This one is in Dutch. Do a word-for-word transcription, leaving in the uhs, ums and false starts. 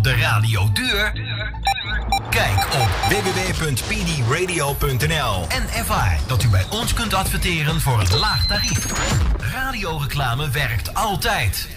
de radio duur? Kijk op w w w punt p d radio punt n l en ervaar dat u bij ons kunt adverteren voor een laag tarief. Radioreclame werkt altijd.